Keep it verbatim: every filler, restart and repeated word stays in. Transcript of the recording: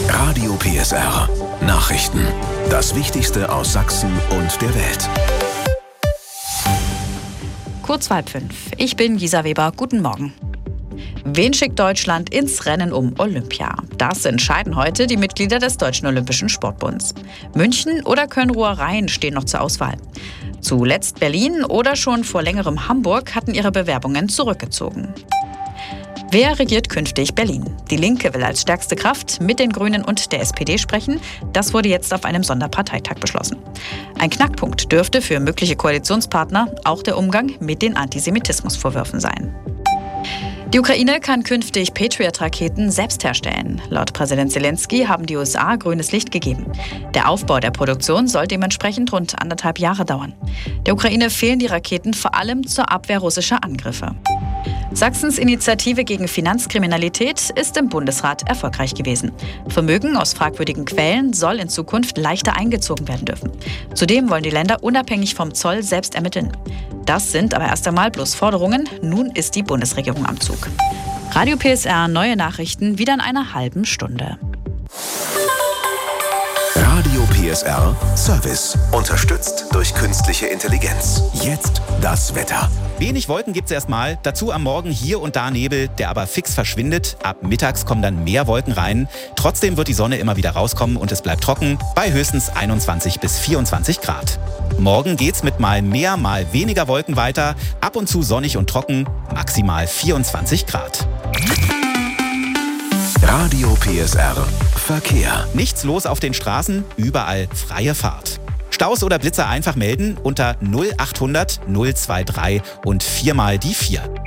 Radio P S R. Nachrichten. Das Wichtigste aus Sachsen und der Welt. Kurz vor halb fünf. Ich bin Gisa Weber. Guten Morgen. Wen schickt Deutschland ins Rennen um Olympia? Das entscheiden heute die Mitglieder des Deutschen Olympischen Sportbunds. München oder Köln-Ruhr-Rhein stehen noch zur Auswahl. Zuletzt Berlin oder schon vor längerem Hamburg hatten ihre Bewerbungen zurückgezogen. Wer regiert künftig Berlin? Die Linke will als stärkste Kraft mit den Grünen und der S P D sprechen. Das wurde jetzt auf einem Sonderparteitag beschlossen. Ein Knackpunkt dürfte für mögliche Koalitionspartner auch der Umgang mit den Antisemitismusvorwürfen sein. Die Ukraine kann künftig Patriot-Raketen selbst herstellen. Laut Präsident Zelensky haben die U S A grünes Licht gegeben. Der Aufbau der Produktion soll dementsprechend rund anderthalb Jahre dauern. Der Ukraine fehlen die Raketen vor allem zur Abwehr russischer Angriffe. Sachsens Initiative gegen Finanzkriminalität ist im Bundesrat erfolgreich gewesen. Vermögen aus fragwürdigen Quellen soll in Zukunft leichter eingezogen werden dürfen. Zudem wollen die Länder unabhängig vom Zoll selbst ermitteln. Das sind aber erst einmal bloß Forderungen. Nun ist die Bundesregierung am Zug. Radio P S R, neue Nachrichten wieder in einer halben Stunde. Radio P S R Service. Unterstützt durch künstliche Intelligenz. Jetzt das Wetter. Wenig Wolken gibt's erstmal, dazu am Morgen hier und da Nebel, der aber fix verschwindet. Ab mittags kommen dann mehr Wolken rein. Trotzdem wird die Sonne immer wieder rauskommen und es bleibt trocken bei höchstens einundzwanzig bis vierundzwanzig Grad. Morgen geht's mit mal mehr, mal weniger Wolken weiter. Ab und zu sonnig und trocken, maximal vierundzwanzig Grad. Radio P S R Verkehr. Nichts los auf den Straßen, überall freie Fahrt. Staus oder Blitzer einfach melden unter null achthundert null drei drei und viermal die vier.